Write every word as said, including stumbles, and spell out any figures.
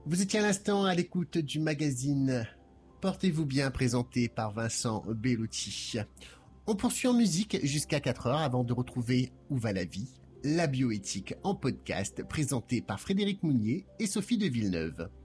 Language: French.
Vous étiez à l'instant à l'écoute du magazine Portez-vous bien, présenté par Vincent Bellotti. On poursuit en musique jusqu'à quatre heures avant de retrouver Où va la vie, la bioéthique en podcast, présenté par Frédéric Mounier et Sophie de Villeneuve.